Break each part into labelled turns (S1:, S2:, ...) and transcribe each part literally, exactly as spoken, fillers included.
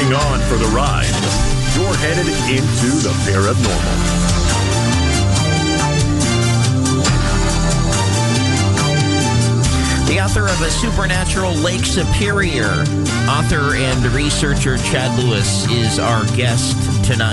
S1: Hang on for the ride. You're headed into the paranormal.
S2: The author of A Supernatural Lake Superior, author and researcher Chad Lewis is our guest tonight.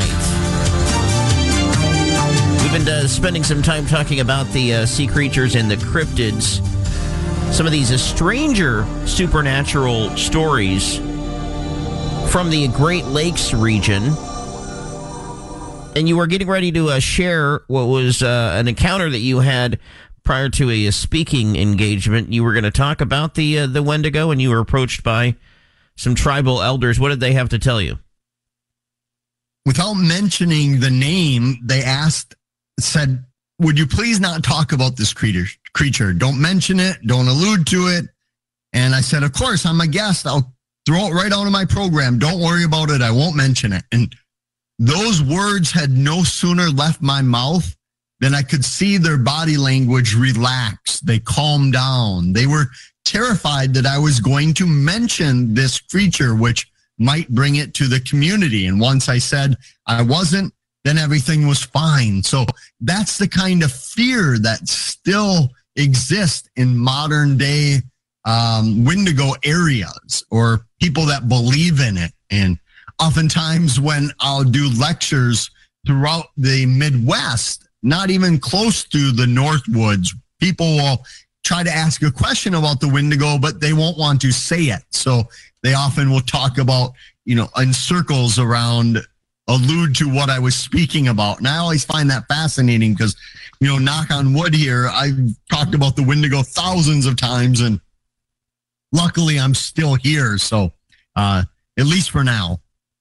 S2: We've been uh, spending some time talking about the uh, sea creatures and the cryptids, some of these uh, stranger supernatural stories from the Great Lakes region. And you were getting ready to uh, share what was uh, an encounter that you had prior to a, a speaking engagement. You were going to talk about the uh, the Wendigo, and you were approached by some tribal elders. What did they have to tell you?
S3: Without mentioning the name, they asked, said, would you please not talk about this creature? creature? Don't mention it. Don't allude to it. And I said, of course, I'm a guest. I'll throw it right out of my program. Don't worry about it. I won't mention it. And those words had no sooner left my mouth than I could see their body language relax. They calmed down. They were terrified that I was going to mention this creature, which might bring it to the community. And once I said I wasn't, then everything was fine. So that's the kind of fear that still exists in modern day um, Wendigo areas, or people that believe in it. And oftentimes when I'll do lectures throughout the Midwest, not even close to the Northwoods, people will try to ask a question about the Wendigo, but they won't want to say it. So they often will talk about, you know, in circles around, allude to what I was speaking about. And I always find that fascinating because, you know, knock on wood here, I've talked about the Wendigo thousands of times, and luckily I'm still here. So uh, at least for now.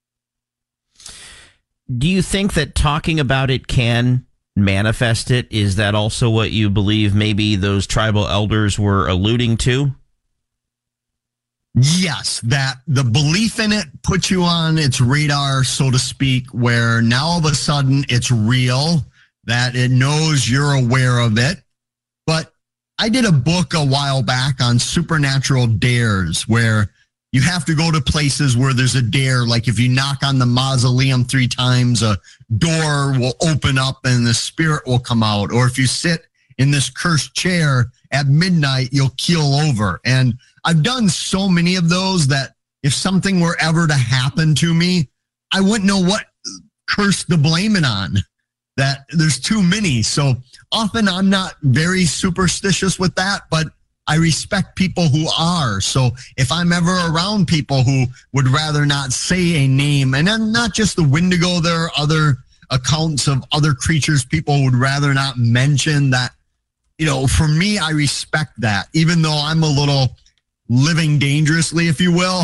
S2: Do you think that talking about it can manifest it? Is that also what you believe maybe those tribal elders were alluding to?
S3: Yes, that the belief in it puts you on its radar, so to speak, where now all of a sudden it's real, that it knows you're aware of it. But I did a book a while back on supernatural dares, where you have to go to places where there's a dare, like if you knock on the mausoleum three times, a door will open up and the spirit will come out. Or if you sit in this cursed chair at midnight, you'll keel over. And I've done so many of those that if something were ever to happen to me, I wouldn't know what curse to blame it on. That there's too many. So often I'm not very superstitious with that, but I respect people who are. So if I'm ever around people who would rather not say a name, and then not just the Wendigo, there are other accounts of other creatures people would rather not mention, that, you know, for me, I respect that. Even though I'm a little living dangerously, if you will,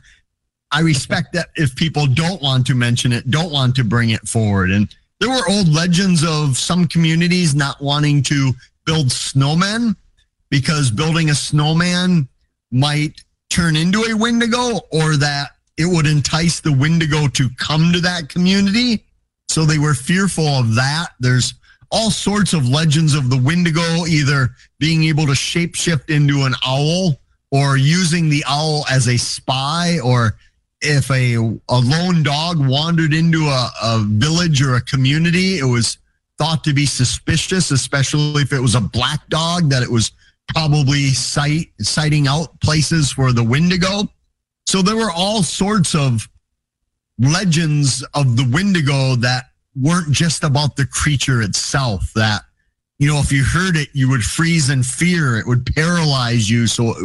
S3: I respect that if people don't want to mention it, don't want to bring it forward. And there were old legends of some communities not wanting to build snowmen because building a snowman might turn into a Wendigo, or that it would entice the Wendigo to come to that community. So they were fearful of that. There's all sorts of legends of the Wendigo, either being able to shapeshift into an owl, or using the owl as a spy, or if a, a lone dog wandered into a, a village or a community, it was thought to be suspicious, especially if it was a black dog, that it was probably sight, sighting out places for the Wendigo. So there were all sorts of legends of the Wendigo that weren't just about the creature itself, that, you know, if you heard it, you would freeze in fear. It would paralyze you. So it